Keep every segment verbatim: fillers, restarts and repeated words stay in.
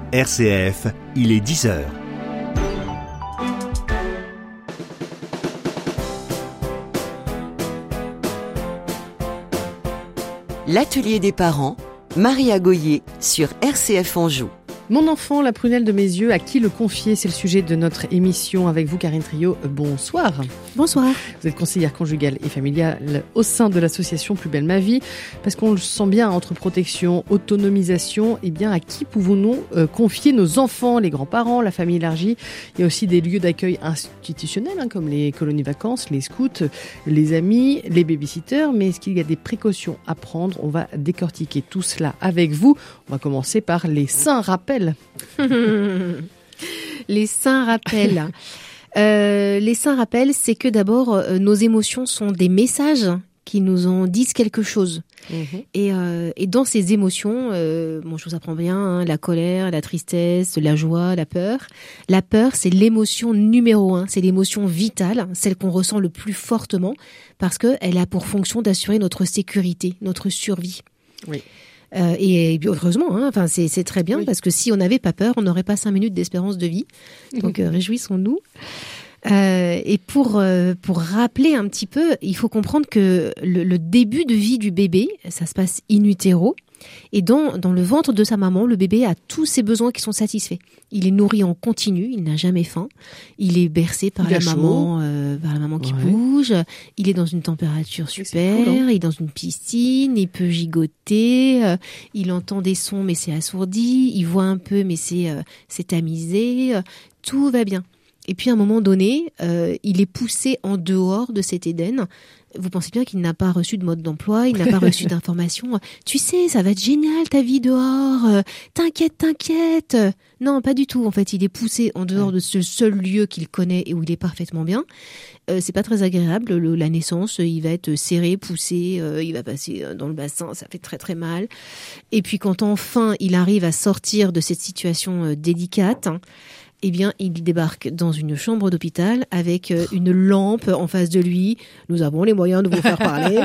R C F, il est dix heures. L'atelier des parents, Maria Goyer sur R C F Anjou. Mon enfant, la prunelle de mes yeux, à qui le confier? C'est le sujet de notre émission avec vous, Karine Trio. Bonsoir. Bonsoir. Vous êtes conseillère conjugale et familiale au sein de l'association Plus belle ma vie. Parce qu'on le sent bien, entre protection, autonomisation, eh bien, à qui pouvons-nous euh, confier nos enfants, les grands-parents, la famille élargie? Il y a aussi des lieux d'accueil institutionnels, hein, comme les colonies vacances, les scouts, les amis, les babysitters. Mais est-ce qu'il y a des précautions à prendre? On va décortiquer tout cela avec vous. On va commencer par les saints rappels. Les saints rappels. euh, les saints rappels, c'est que d'abord, euh, nos émotions sont des messages qui nous en disent quelque chose. Mmh. Et, euh, et dans ces émotions, euh, bon, je vous apprends bien, hein, la colère, la tristesse, la joie, la peur. La peur, c'est l'émotion numéro un, c'est l'émotion vitale, celle qu'on ressent le plus fortement, parce qu'elle a pour fonction d'assurer notre sécurité, notre survie. Oui. Euh, et, et heureusement, hein, enfin c'est, c'est très bien, oui. Parce que si on n'avait pas peur, on n'aurait pas cinq minutes d'espérance de vie. Donc euh, réjouissons-nous. Euh, et pour euh, pour rappeler un petit peu, il faut comprendre que le, le début de vie du bébé, ça se passe in utero. Et dans, dans le ventre de sa maman, le bébé a tous ses besoins qui sont satisfaits. Il est nourri en continu, il n'a jamais faim. Il est bercé par, la maman, euh, par la maman qui ouais. bouge. Il est dans une température super. Cool, hein. Il est dans une piscine. Il peut gigoter. Euh, il entend des sons, mais c'est assourdi. Il voit un peu, mais c'est, euh, c'est tamisé. Euh, tout va bien. Et puis à un moment donné, euh, il est poussé en dehors de cet Éden. Vous pensez bien qu'il n'a pas reçu de mode d'emploi, il n'a pas reçu d'informations. Tu sais, ça va être génial ta vie dehors. Euh, t'inquiète, t'inquiète. Non, pas du tout. En fait, il est poussé en dehors de ce seul lieu qu'il connaît et où il est parfaitement bien. Euh, c'est pas très agréable. Le, la naissance, il va être serré, poussé, euh, il va passer dans le bassin, ça fait très très mal. Et puis quand enfin il arrive à sortir de cette situation euh, délicate, hein, eh bien, il débarque dans une chambre d'hôpital avec une lampe en face de lui. Nous avons les moyens de vous faire parler.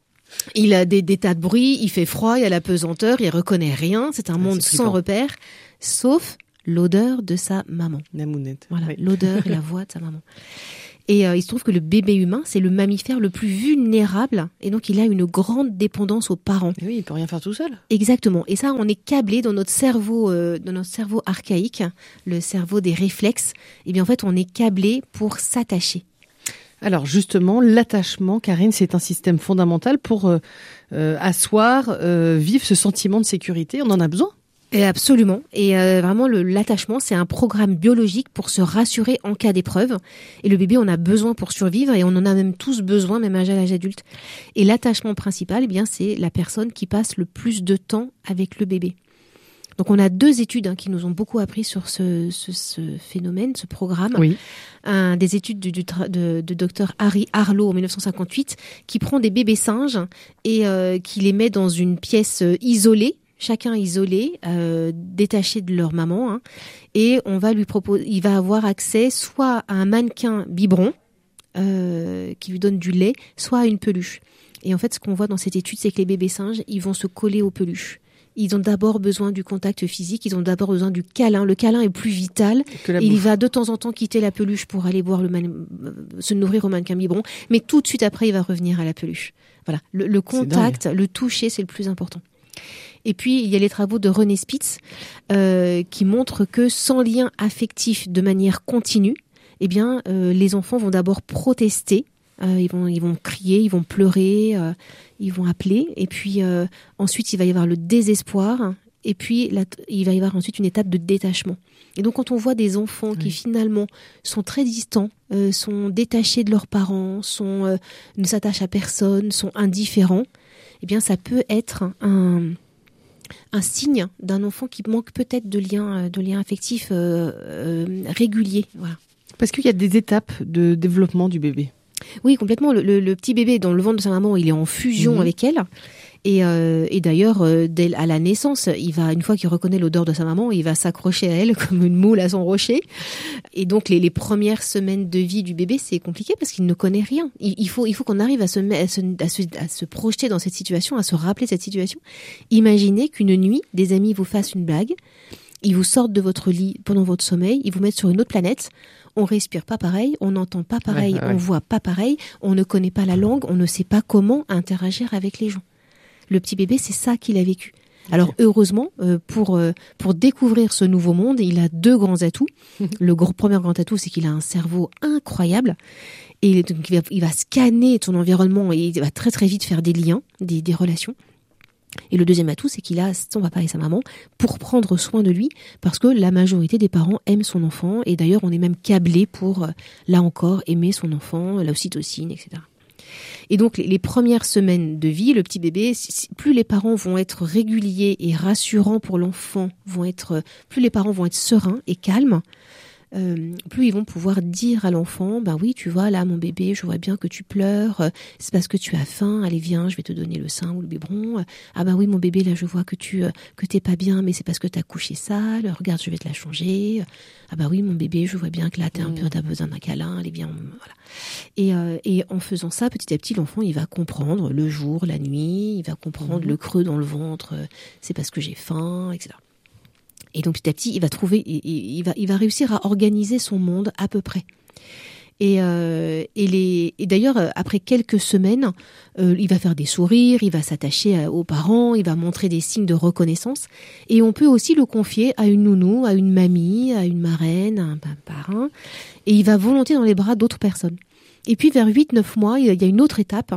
Il a des, des tas de bruits, il fait froid, il y a la pesanteur, il reconnaît rien. C'est un monde ah, c'est sans repère, sauf l'odeur de sa maman. La mounette. Voilà, oui. L'odeur et la voix de sa maman. Et euh, il se trouve que le bébé humain, c'est le mammifère le plus vulnérable. Et donc, il a une grande dépendance aux parents. Et oui, il peut rien faire tout seul. Exactement. Et ça, on est câblé dans notre cerveau, euh, dans notre cerveau archaïque, le cerveau des réflexes. Et bien, en fait, on est câblé pour s'attacher. Alors, justement, l'attachement, Karine, c'est un système fondamental pour euh, euh, asseoir, euh, vivre ce sentiment de sécurité. On en a besoin. Et absolument. Et euh, vraiment, le, l'attachement, c'est un programme biologique pour se rassurer en cas d'épreuve. Et le bébé, on a besoin pour survivre et on en a même tous besoin, même à l'âge adulte. Et l'attachement principal, eh bien, c'est la personne qui passe le plus de temps avec le bébé. Donc, on a deux études hein, qui nous ont beaucoup appris sur ce, ce, ce phénomène, ce programme. Oui. Un, des études du, du tra- de, de docteur Harry Harlow en dix-neuf cent cinquante-huit qui prend des bébés singes et euh, qui les met dans une pièce isolée. Chacun isolé, euh, détaché de leur maman, hein, et on va lui proposer, il va avoir accès soit à un mannequin biberon euh, qui lui donne du lait, soit à une peluche. Et en fait, ce qu'on voit dans cette étude, c'est que les bébés singes, ils vont se coller aux peluches. Ils ont d'abord besoin du contact physique, ils ont d'abord besoin du câlin. Le câlin est plus vital. Et il va de temps en temps quitter la peluche pour aller boire le man... se nourrir au mannequin biberon, mais tout de suite après, il va revenir à la peluche. Voilà, le, le contact, le toucher, c'est le plus important. Et puis, il y a les travaux de René Spitz euh, qui montrent que sans lien affectif de manière continue, eh bien, euh, les enfants vont d'abord protester, euh, ils vont, ils vont crier, ils vont pleurer, euh, ils vont appeler, et puis euh, ensuite, il va y avoir le désespoir, et puis la, il va y avoir ensuite une étape de détachement. Et donc, quand on voit des enfants oui. qui finalement sont très distants, euh, sont détachés de leurs parents, sont, euh, ne s'attachent à personne, sont indifférents, eh bien, ça peut être un... un signe d'un enfant qui manque peut-être de liens de liens affectifs euh, euh, réguliers. Voilà. Parce qu'il y a des étapes de développement du bébé. Oui, complètement. Le, le, le petit bébé dans le ventre de sa maman, il est en fusion mmh. avec elle. Et, euh, et d'ailleurs, euh, dès à la naissance, il va, une fois qu'il reconnaît l'odeur de sa maman, il va s'accrocher à elle comme une moule à son rocher. Et donc, les, les premières semaines de vie du bébé, c'est compliqué parce qu'il ne connaît rien. Il, il faut, il faut qu'on arrive à se, à, se, à, se, à se projeter dans cette situation, à se rappeler cette situation. Imaginez qu'une nuit, des amis vous fassent une blague Ils vous sortent de votre lit pendant votre sommeil, ils vous mettent sur une autre planète. On respire pas pareil, on n'entend pas pareil, ouais, ouais. on voit pas pareil, on ne connaît pas la langue, on ne sait pas comment interagir avec les gens. Le petit bébé, c'est ça qu'il a vécu. Okay. Alors heureusement, euh, pour euh, pour découvrir ce nouveau monde, il a deux grands atouts. Le gros, premier grand atout, c'est qu'il a un cerveau incroyable. Et donc il va, il va scanner ton environnement et il va très très vite faire des liens, des, des relations. Et le deuxième atout, c'est qu'il a son papa et sa maman pour prendre soin de lui, parce que la majorité des parents aiment son enfant, et d'ailleurs on est même câblé pour, là encore, aimer son enfant, l'ocytocine, et cetera. Et donc les, les premières semaines de vie, le petit bébé, plus les parents vont être réguliers et rassurants pour l'enfant, vont être, plus les parents vont être sereins et calmes, Euh, plus ils vont pouvoir dire à l'enfant, ben oui, tu vois, là, mon bébé, je vois bien que tu pleures, euh, c'est parce que tu as faim, allez, viens, je vais te donner le sein ou le biberon. Ah ben oui, mon bébé, là, je vois que tu euh, que t'es pas bien, mais c'est parce que t'as couché sale, regarde, je vais te la changer. Ah ben oui, mon bébé, je vois bien que là, t'es un peu, t'as besoin d'un câlin, allez, viens, voilà. Et, euh, et en faisant ça, petit à petit, l'enfant, il va comprendre le jour, la nuit, il va comprendre mmh. le creux dans le ventre, euh, c'est parce que j'ai faim, et cetera. Et donc petit à petit, il va trouver, il, il va, il va réussir à organiser son monde à peu près. Et, euh, et, les, et d'ailleurs, après quelques semaines, euh, il va faire des sourires, il va s'attacher aux parents, il va montrer des signes de reconnaissance. Et on peut aussi le confier à une nounou, à une mamie, à une marraine, à un parrain. Et il va volontiers dans les bras d'autres personnes. Et puis vers huit neuf mois, il y a une autre étape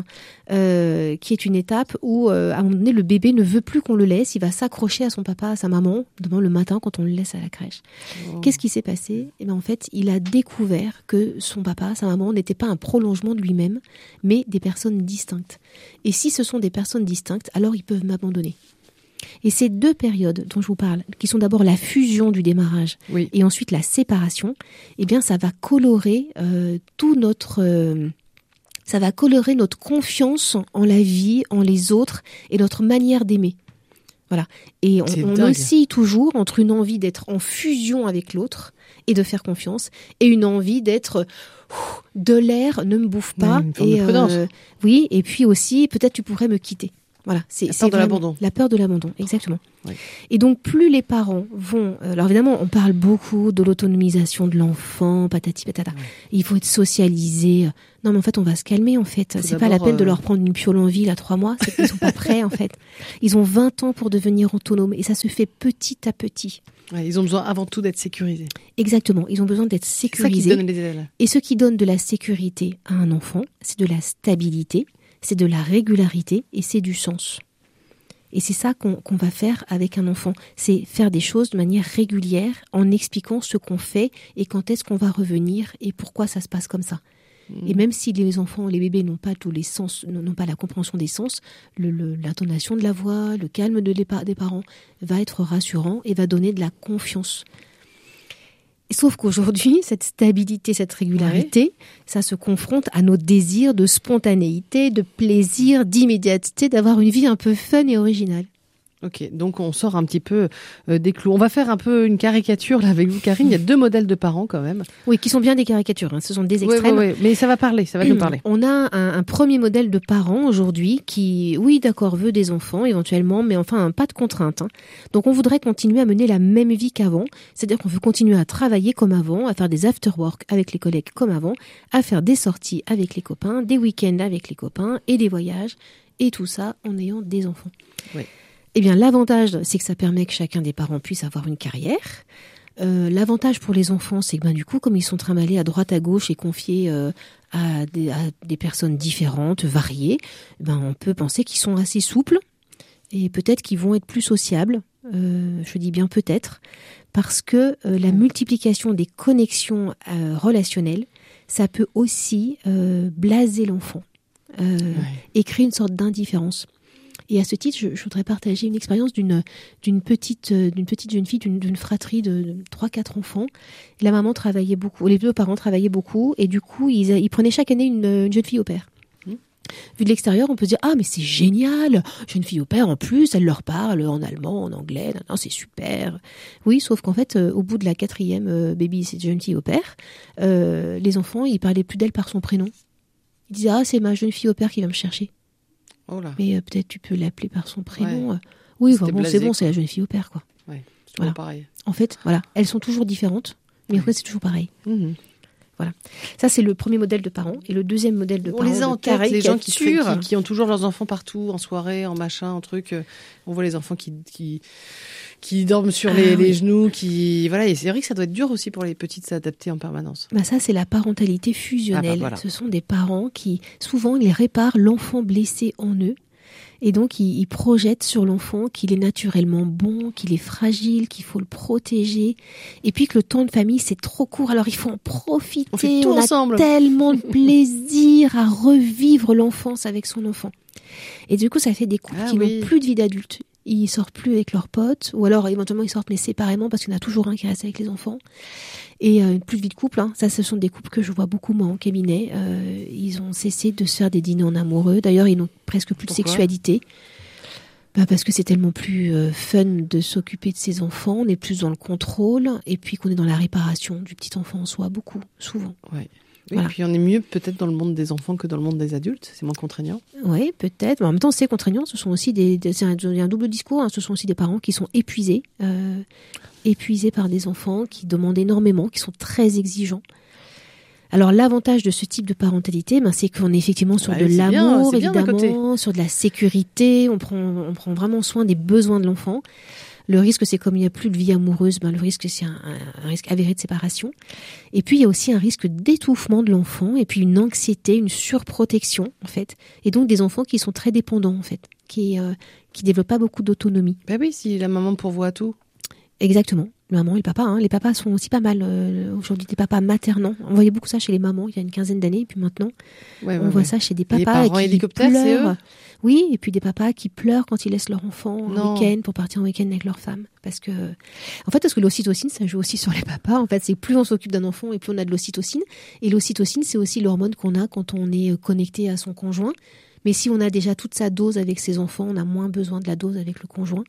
euh, qui est une étape où euh, à un moment donné, le bébé ne veut plus qu'on le laisse, il va s'accrocher à son papa, à sa maman, demain le matin quand on le laisse à la crèche. Oh. Qu'est-ce qui s'est passé ? Eh bien, en fait, il a découvert que son papa, sa maman n'étaient pas un prolongement de lui-même, mais des personnes distinctes. Et si ce sont des personnes distinctes, alors ils peuvent m'abandonner. Et ces deux périodes dont je vous parle, qui sont d'abord la fusion du démarrage oui. et ensuite la séparation, eh bien, ça va colorer euh, tout notre, euh, ça va colorer notre confiance en la vie, en les autres et notre manière d'aimer. Voilà. Et on, on oscille toujours entre une envie d'être en fusion avec l'autre et de faire confiance, et une envie d'être ouf, de l'air, ne me bouffe pas. Une forme et de prudence. Euh, oui, et puis aussi peut-être tu pourrais me quitter. Voilà, c'est, la c'est peur de l'abandon. La peur de l'abandon, exactement. Oui. Et donc, plus les parents vont... Alors évidemment, on parle beaucoup de l'autonomisation de l'enfant, patati patata. Oui. Il faut être socialisé. Non, mais en fait, on va se calmer, en fait. C'est pas la peine euh... de leur prendre une piole en ville à trois mois. C'est qu'ils sont pas prêts, en fait. Ils ont vingt ans pour devenir autonomes. Et ça se fait petit à petit. Ouais, ils ont besoin avant tout d'être sécurisés. Exactement. Ils ont besoin d'être sécurisés. C'est ça qui donne les ailes. Et ce qui donne de la sécurité à un enfant, c'est de la stabilité, c'est de la régularité et c'est du sens. Et c'est ça qu'on, qu'on va faire avec un enfant. C'est faire des choses de manière régulière en expliquant ce qu'on fait et quand est-ce qu'on va revenir et pourquoi ça se passe comme ça. Mmh. Et même si les enfants, les bébés n'ont pas tous les sens, n'ont pas la compréhension des sens, le, le, l'intonation de la voix, le calme de les, des parents va être rassurant et va donner de la confiance. Sauf qu'aujourd'hui, cette stabilité, cette régularité, ouais. ça se confronte à nos désirs de spontanéité, de plaisir, d'immédiateté, d'avoir une vie un peu fun et originale. Ok, donc on sort un petit peu euh, des clous. On va faire un peu une caricature là avec vous, Karine. Il y a deux modèles de parents quand même. Oui, qui sont bien des caricatures. Hein. Ce sont des extrêmes. Oui, oui, oui. Mais ça va parler, ça va nous parler. On a un, un premier modèle de parents aujourd'hui qui, oui, d'accord, veut des enfants éventuellement, mais enfin pas de contraintes. Hein. Donc on voudrait continuer à mener la même vie qu'avant. C'est-à-dire qu'on veut continuer à travailler comme avant, à faire des after-work avec les collègues comme avant, à faire des sorties avec les copains, des week-ends avec les copains et des voyages. Et tout ça en ayant des enfants. Oui. Eh bien, l'avantage, c'est que ça permet que chacun des parents puisse avoir une carrière. Euh, l'avantage pour les enfants, c'est que ben, du coup, comme ils sont trimballés à droite à gauche et confiés euh, à, des, à des personnes différentes, variées, ben, on peut penser qu'ils sont assez souples et peut-être qu'ils vont être plus sociables. Euh, je dis bien peut-être, parce que euh, la multiplication des connexions euh, relationnelles, ça peut aussi euh, blaser l'enfant euh, ouais. et créer une sorte d'indifférence. Et à ce titre, je, je voudrais partager une expérience d'une, d'une, petite, d'une petite jeune fille, d'une, d'une fratrie de, de trois quatre enfants. La maman travaillait beaucoup, les deux parents travaillaient beaucoup, et du coup, ils, ils prenaient chaque année une, une jeune fille au pair. Mmh. Vu de l'extérieur, on peut se dire « Ah, mais c'est génial, jeune fille au pair, en plus, elle leur parle en allemand, en anglais, non, non, c'est super. » Oui, sauf qu'en fait, euh, au bout de la quatrième euh, baby, cette jeune fille au pair, euh, les enfants, ils parlaient plus d'elle par son prénom. Ils disaient « Ah, c'est ma jeune fille au pair qui va me chercher. » Oh là. Mais euh, peut-être tu peux l'appeler par son prénom. Ouais. Oui, enfin, bon, c'est bon, c'est la jeune fille au père, quoi. Ouais. Toujours Voilà. pareil. En fait, voilà, elles sont toujours différentes, mais en fait, c'est toujours pareil. Mmh. Voilà. Ça, c'est le premier modèle de parents. Et le deuxième modèle de On parents, les a en de carré, tête, les gens qui, caricature. qui, qui ont toujours leurs enfants partout, en soirée, en machin, en truc. On voit les enfants qui, qui, qui dorment sur Ah, les, oui. les genoux, qui, voilà. Et c'est vrai que ça doit être dur aussi pour les petites de s'adapter en permanence. Bah ça, c'est la parentalité fusionnelle. Ah bah voilà. Ce sont des parents qui, souvent, ils réparent l'enfant blessé en eux. Et donc, ils, ils projettent sur l'enfant qu'il est naturellement bon, qu'il est fragile, qu'il faut le protéger. Et puis que le temps de famille, c'est trop court. Alors, il faut en profiter. On fait tout On a ensemble. tellement de plaisir à revivre l'enfance avec son enfant. Et du coup, ça fait des couples Ah qui oui. n'ont plus de vie d'adulte. Ils sortent plus avec leurs potes. Ou alors, éventuellement, ils sortent mais séparément parce qu'il y en a toujours un qui reste avec les enfants. Et euh, plus de vie de couple, hein. Ça, ce sont des couples que je vois beaucoup, moi, en cabinet. Euh, ils ont cessé de se faire des dîners en amoureux. D'ailleurs, ils n'ont presque plus de Pourquoi sexualité. Bah parce que c'est tellement plus euh, fun de s'occuper de ses enfants. On est plus dans le contrôle. Et puis qu'on est dans la réparation du petit enfant en soi, beaucoup, souvent. Ouais. Oui, Voilà. Et puis on est mieux peut-être dans le monde des enfants que dans le monde des adultes. C'est moins contraignant. Oui, peut-être. Mais en même temps, c'est contraignant. Ce sont aussi des, des c'est un, il y a un double discours. Hein. Ce sont aussi des parents qui sont épuisés, euh, épuisés par des enfants qui demandent énormément, qui sont très exigeants. Alors l'avantage de ce type de parentalité, ben, c'est qu'on est effectivement sur Bah de oui, c'est bien, l'amour, c'est bien d'un évidemment, sur de la sécurité. On prend, on prend vraiment soin des besoins de l'enfant. Le risque, c'est comme il n'y a plus de vie amoureuse, ben, le risque, c'est un, un risque avéré de séparation. Et puis, il y a aussi un risque d'étouffement de l'enfant, et puis une anxiété, une surprotection, en fait. Et donc, des enfants qui sont très dépendants, en fait, qui euh, qui développent pas beaucoup d'autonomie. Ben oui, si la maman pourvoit à tout. Exactement. La maman et le papa, hein. Les papas sont aussi pas mal, euh, aujourd'hui, des papas maternants. On voyait beaucoup ça chez les mamans il y a une quinzaine d'années, et puis maintenant, Ouais, on ouais, voit ouais. ça chez des les papas parents qui hélicoptères, c'est pleurent. eux Oui, et puis des papas qui pleurent quand ils laissent leur enfant en Non. week-end pour partir en week-end avec leur femme. Parce que, en fait, parce que l'ocytocine, ça joue aussi sur les papas. En fait, c'est plus on s'occupe d'un enfant et plus on a de l'ocytocine. Et l'ocytocine, c'est aussi l'hormone qu'on a quand on est connecté à son conjoint. Mais si on a déjà toute sa dose avec ses enfants, on a moins besoin de la dose avec le conjoint.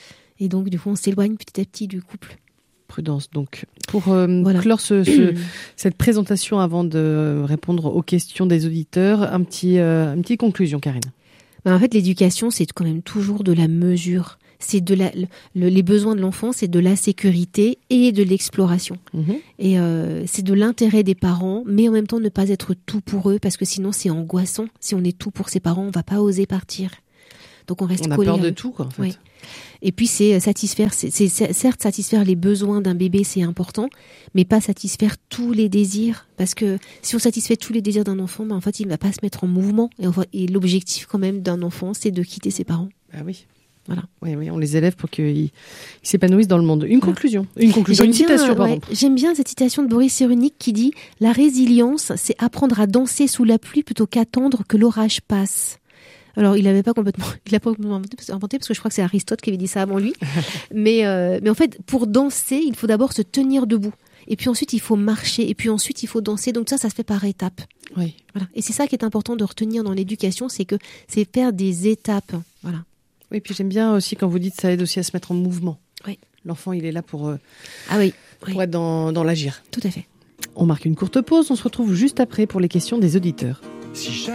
Et donc, du coup, on s'éloigne petit à petit du couple. Prudence. Donc, pour euh, Voilà. clore ce, ce, cette présentation avant de répondre aux questions des auditeurs, un petit, euh, une petite conclusion, Karine. Ben, en fait, l'éducation, c'est quand même toujours de la mesure. C'est de la, le, les besoins de l'enfant, c'est de la sécurité et de l'exploration. Mm-hmm. Et euh, c'est de l'intérêt des parents, mais en même temps ne pas être tout pour eux, parce que sinon c'est angoissant. Si on est tout pour ses parents, on va pas oser partir. Donc on reste On a collé peur à de eux. tout, quoi, en fait. Oui. Et puis c'est satisfaire, c'est, c'est certes satisfaire les besoins d'un bébé, c'est important, mais pas satisfaire tous les désirs, parce que si on satisfait tous les désirs d'un enfant, ben en fait il va pas se mettre en mouvement. Et, on va, et l'objectif quand même d'un enfant, c'est de quitter ses parents. Ah oui. Voilà. Oui, oui, on les élève pour qu'ils ils s'épanouissent dans le monde. Une Voilà. conclusion. Une conclusion. J'aime Une citation, bien, pardon. ouais, j'aime bien cette citation de Boris Cyrulnik qui dit « La résilience, c'est apprendre à danser sous la pluie plutôt qu'attendre que l'orage passe ». Alors, il n'avait pas complètement, il l'a pas complètement inventé parce que je crois que c'est Aristote qui avait dit ça avant lui. mais, euh, mais en fait, pour danser, il faut d'abord se tenir debout. Et puis ensuite, il faut marcher. Et puis ensuite, il faut danser. Donc ça, ça se fait par étapes. Oui. Voilà. Et c'est ça qui est important de retenir dans l'éducation, c'est que c'est faire des étapes. Voilà. Oui, puis j'aime bien aussi quand vous dites ça aide aussi à se mettre en mouvement. Oui. L'enfant, il est là pour, euh, Ah oui. pour oui. être dans, dans l'agir. Tout à fait. On marque une courte pause. On se retrouve juste après pour les questions des auditeurs. Si